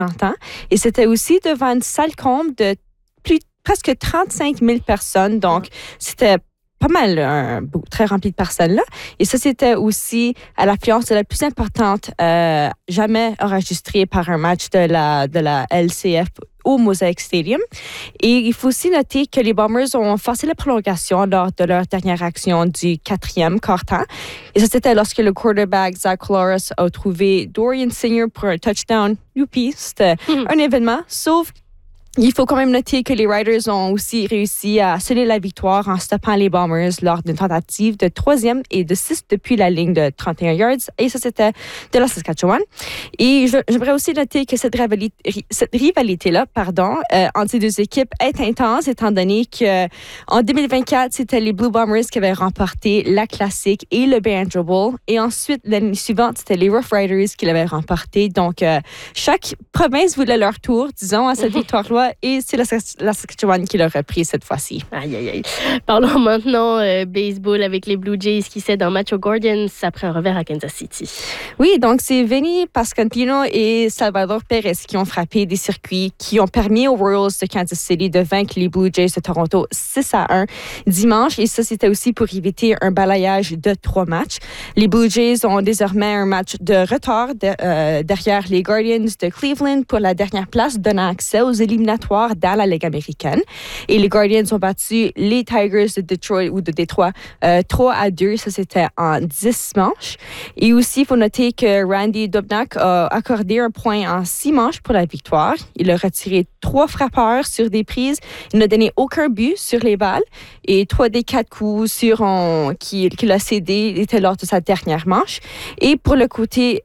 ans. Et c'était aussi devant une salle comble de presque 35 000 personnes. Donc, c'était pas mal, très rempli de personnes là. Et ça, c'était aussi à l'affluence la plus importante jamais enregistrée par un match de la LCF au Mosaic Stadium. Et il faut aussi noter que les Bombers ont forcé la prolongation lors de leur dernière action du 4e quart-temps. Et ça, c'était lorsque le quarterback Zach Collaros a trouvé Dorian Singer pour un touchdown. Youpi! C'était un événement, sauf il faut quand même noter que les Riders ont aussi réussi à sceller la victoire en stoppant les Bombers lors d'une tentative de 3e et de 6 depuis la ligne de 31 yards. Et ça, c'était de la Saskatchewan. Et j'aimerais aussi noter que cette rivalité-là, entre ces deux équipes est intense, étant donné qu'en 2024, c'était les Blue Bombers qui avaient remporté la Classique et le Banjo Bowl. Et ensuite, l'année suivante, c'était les Rough Riders qui l'avaient remporté. Donc, chaque province voulait leur tour, disons, à cette victoire-là. Et c'est la Saskatchewan qui l'a repris cette fois-ci. Aïe, aïe, aïe. Parlons maintenant baseball avec les Blue Jays qui cèdent un match aux Guardians après un revers à Kansas City. Oui, donc c'est Vinny Pasquantino et Salvador Perez qui ont frappé des circuits qui ont permis aux Royals de Kansas City de vaincre les Blue Jays de Toronto 6-1 dimanche. Et ça, c'était aussi pour éviter un balayage de 3 matchs. Les Blue Jays ont désormais un match de retard derrière les Guardians de Cleveland pour la dernière place, donnant accès aux éliminatoires dans la Ligue américaine. Et les Guardians ont battu les Tigers de Détroit 3-2. Ça, c'était en 10 manches. Et aussi, il faut noter que Randy Dobnak a accordé un point en 6 manches pour la victoire. Il a retiré 3 frappeurs sur des prises. Il n'a donné aucun but sur les balles. Et 3 des 4 coups qu'il a cédés étaient lors de sa dernière manche. Et pour le côté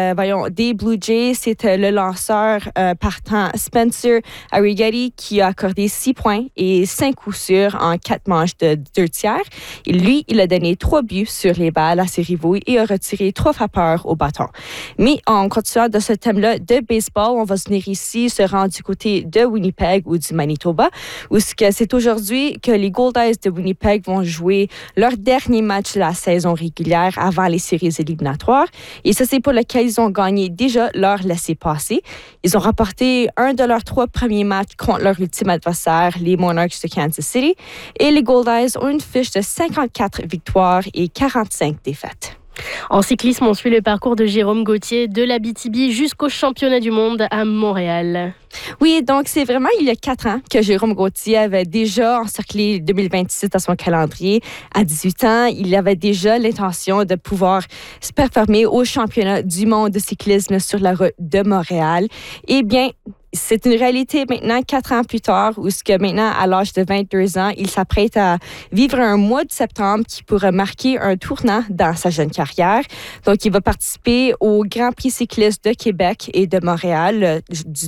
des Blue Jays, c'était le lanceur partant Spencer Arrighetti qui a accordé 6 points et 5 coups sûrs en 4 manches de 2 tiers. Et lui, il a donné 3 buts sur les balles à ses rivaux et a retiré 3 frappeurs au bâton. Mais en continuant de ce thème-là de baseball, on va venir ici se rendre du côté de Winnipeg ou du Manitoba, où c'est aujourd'hui que les Goldeyes de Winnipeg vont jouer leur dernier match de la saison régulière avant les séries éliminatoires. Et ça, c'est pour lequel ils ont gagné déjà leur laissez-passer. Ils ont remporté un de leurs 3 premiers matchs contre leur ultime adversaire, les Monarchs de Kansas City. Et les Goldeyes ont une fiche de 54 victoires et 45 défaites. En cyclisme, on suit le parcours de Jérôme Gauthier de l'Abitibi jusqu'au championnat du monde à Montréal. Oui, donc c'est vraiment il y a 4 ans que Jérôme Gauthier avait déjà encerclé 2026 à son calendrier. À 18 ans, il avait déjà l'intention de pouvoir se performer au championnat du monde de cyclisme sur la route de Montréal. Eh bien, c'est une réalité maintenant, 4 ans plus tard, où maintenant, à l'âge de 22 ans, il s'apprête à vivre un mois de septembre qui pourrait marquer un tournant dans sa jeune carrière. Donc, il va participer au Grand Prix cycliste de Québec et de Montréal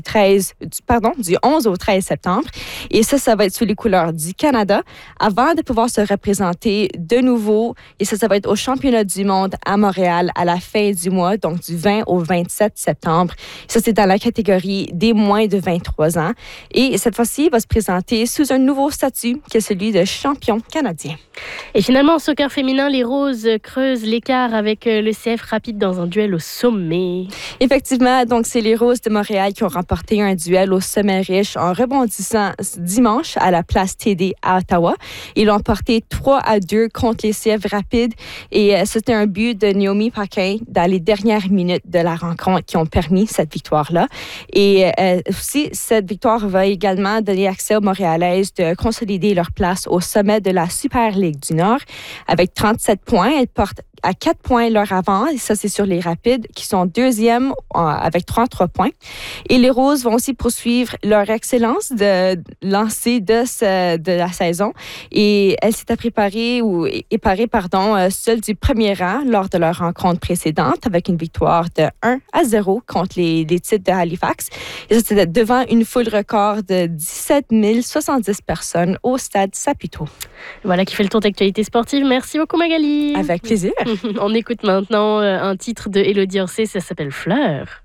du 11 au 13 septembre. Et ça va être sous les couleurs du Canada avant de pouvoir se représenter de nouveau. Et ça va être au championnat du monde à Montréal à la fin du mois, donc du 20 au 27 septembre. Ça, c'est dans la catégorie des moins de 23 ans. Et cette fois-ci, il va se présenter sous un nouveau statut qui est celui de champion canadien. Et finalement, en soccer féminin, les Roses creusent l'écart avec le CF Rapide dans un duel au sommet. Effectivement, donc c'est les Roses de Montréal qui ont remporté un duel au sommet riche en rebondissant dimanche à la place TD à Ottawa. Ils l'ont emporté 3-2 contre les CF Rapides et c'était un but de Naomi Paquin dans les dernières minutes de la rencontre qui ont permis cette victoire-là. Et aussi, cette victoire va également donner accès aux Montréalaises de consolider leur place au sommet de la Super Ligue du Nord. Avec 37 points, elles portent à 4 points leur avant. Et ça, c'est sur les Rapides qui sont deuxièmes avec 33 points. Et les Roses vont aussi poursuivre leur excellence de lancer de la saison. Et elles s'étaient éparées seules du premier rang lors de leur rencontre précédente avec une victoire de 1-0 contre les titres de Halifax. Et ça, c'était devant une foule record de 17 070 personnes au stade Saputo. Voilà qui fait le tour d'actualité sportive. Merci beaucoup, Magali. Avec plaisir. On écoute maintenant un titre de Élodie Orsay, ça s'appelle Fleur.